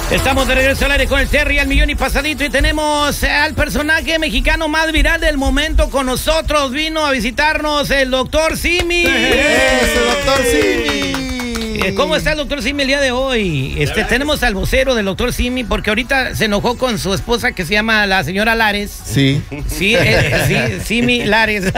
Estamos de regreso al aire con el Terry al millón y pasadito, y tenemos al personaje mexicano más viral del momento con nosotros. Vino a visitarnos el doctor Simi. ¡Ese doctor Simi! ¿Cómo está el doctor Simi el día de hoy? Tenemos al vocero del doctor Simi porque ahorita se enojó con su esposa que se llama la señora Lares. Sí. Sí, Simi Lares.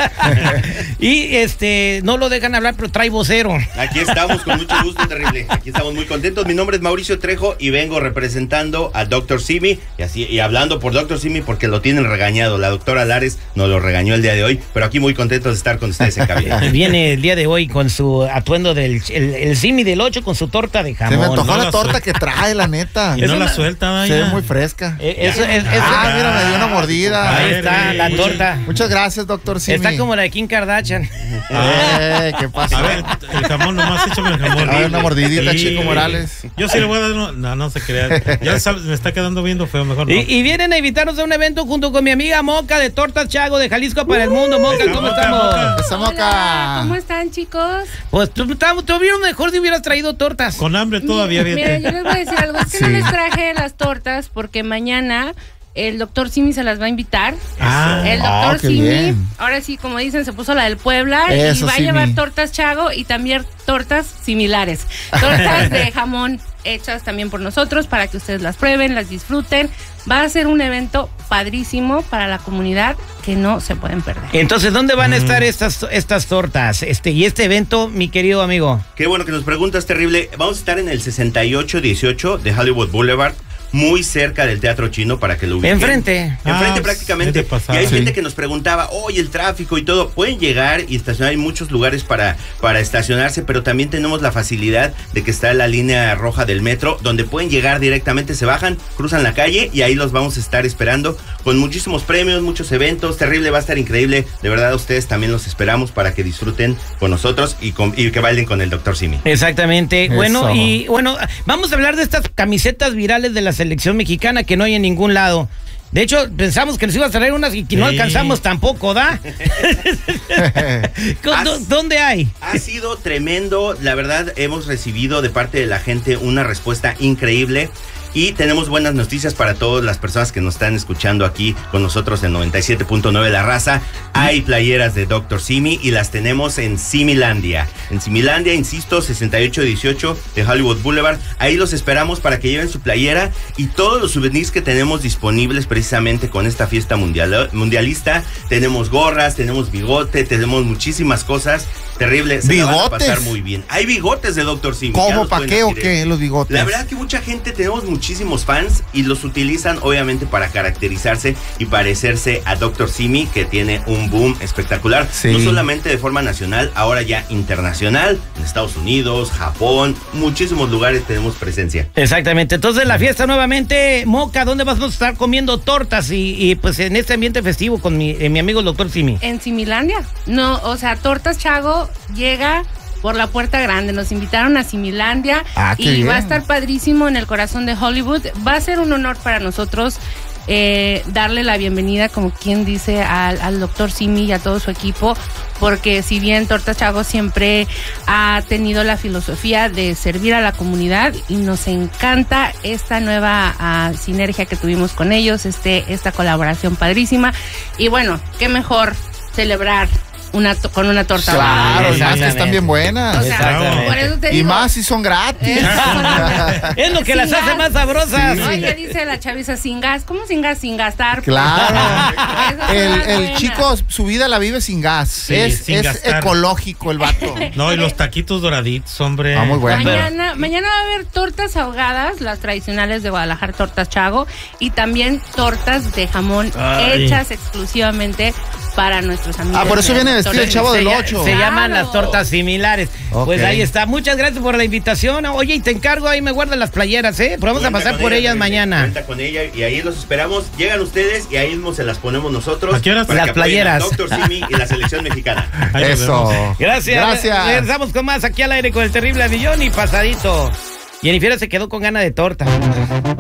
Y no lo dejan hablar, pero trae vocero. Aquí estamos con mucho gusto, terrible. Aquí estamos muy contentos. Mi nombre es Mauricio Trejo y vengo representando al doctor Simi y hablando por doctor Simi porque lo tienen regañado. La doctora Lares nos lo regañó el día de hoy, pero aquí muy contentos de estar con ustedes en cabina. Viene el día de hoy con su atuendo del el Simi del 8 con su torta de jamón. Se me antojó la torta que trae, la neta. Y no la suelta, vaya. Se ve muy fresca. Mira, me dio una mordida. Ahí está la torta. Muchas gracias, doctor Simi. Está como la de Kim Kardashian. ¿Qué pasa? A ver, el jamón, nomás échame el jamón. A ver, una mordidita, Chico Morales. Yo sí le voy a dar no se crea. Ya sabes, me está quedando viendo feo, mejor no. Y vienen a invitarnos a un evento junto con mi amiga Moca de Tortas Chago de Jalisco para el mundo. Moca, ¿cómo estamos? Moca. ¿Cómo están, chicos? Pues tuvieron mejor si hubieras traído tortas. Con hambre todavía, Mira, yo les voy a decir algo. Es que no les traje las tortas porque mañana el doctor Simi se las va a invitar. El doctor Simi, ahora sí, como dicen, se puso la del Puebla. Eso, y va a llevar tortas Chago y también tortas similares. Tortas de jamón hechas también por nosotros para que ustedes las prueben, las disfruten. Va a ser un evento padrísimo para la comunidad que no se pueden perder. Entonces, ¿dónde van a estar estas tortas? Y este evento, mi querido amigo. Qué bueno que nos preguntas, terrible. Vamos a estar en el 6818 de Hollywood Boulevard, muy cerca del Teatro Chino, para que lo ubiquen. Enfrente prácticamente. Y hay gente que nos preguntaba, oye, el tráfico y todo. Pueden llegar y estacionar, hay muchos lugares para estacionarse, pero también tenemos la facilidad de que está la línea roja del metro, donde pueden llegar directamente, se bajan, cruzan la calle y ahí los vamos a estar esperando con muchísimos premios, muchos eventos. Terrible, va a estar increíble. De verdad, ustedes también los esperamos para que disfruten con nosotros y que bailen con el doctor Simi. Exactamente. Eso. Bueno, vamos a hablar de estas camisetas virales de la selección mexicana que no hay en ningún lado. De hecho, pensamos que les iba a traer unas y que no alcanzamos tampoco, ¿da? ¿Dónde hay? Ha sido tremendo. La verdad, hemos recibido de parte de la gente una respuesta increíble. Y tenemos buenas noticias para todas las personas que nos están escuchando aquí con nosotros en 97.9 La Raza. Hay playeras de Dr. Simi y las tenemos en Similandia. En Similandia, insisto, 6818 de Hollywood Boulevard. Ahí los esperamos para que lleven su playera y todos los souvenirs que tenemos disponibles precisamente con esta fiesta mundialista. Tenemos gorras, tenemos bigote, tenemos muchísimas cosas. Terrible, se la van a pasar muy bien. Hay bigotes de Dr. Simi. ¿Cómo? ¿Para qué o qué los bigotes? La verdad que mucha gente, tenemos muchísimos fans y los utilizan obviamente para caracterizarse y parecerse a Dr. Simi, que tiene un boom espectacular. Sí. No solamente de forma nacional, ahora ya internacional, en Estados Unidos, Japón, muchísimos lugares tenemos presencia. Exactamente. Entonces la fiesta nuevamente, Moca, ¿dónde vamos a estar comiendo tortas y pues en este ambiente festivo con mi amigo el doctor Simi? En Similandia. No, o sea, Tortas Chago llega por la puerta grande. Nos invitaron a Similandia y va a estar padrísimo en el corazón de Hollywood. Va a ser un honor para nosotros darle la bienvenida, como quien dice, al doctor Simi y a todo su equipo, porque si bien Tortas Chago siempre ha tenido la filosofía de servir a la comunidad y nos encanta esta nueva sinergia que tuvimos con ellos, esta colaboración padrísima. Y bueno, qué mejor celebrar con una torta. Claro, más que están bien buenas. O sea, por eso te digo, y más si son gratis. Es lo que las hace más sabrosas. Sí. Oye, dice la chaviza, sin gas. ¿Cómo sin gas? Sin gastar. Claro. El chico, su vida la vive sin gas. Sí, es ecológico el vato. No, y los taquitos doraditos, hombre. Muy bueno. Mañana va a haber tortas ahogadas, las tradicionales de Guadalajara, Tortas Chago, y también tortas de jamón hechas exclusivamente para nuestros amigos. Por eso viene vestido el Chavo del 8. Se llaman las tortas similares. Okay. Pues ahí está. Muchas gracias por la invitación. Oye, y te encargo, ahí me guardan las playeras, ¿eh? Pero vamos a pasar por ellas mañana. Cuenta con ella y ahí los esperamos. Llegan ustedes y ahí mismo se las ponemos nosotros. ¿A qué horas? Las playeras. Dr. Simi y la selección mexicana. Eso. Gracias. Regresamos con más aquí al aire con el terrible millón y pasadito. Jennifer se quedó con gana de torta.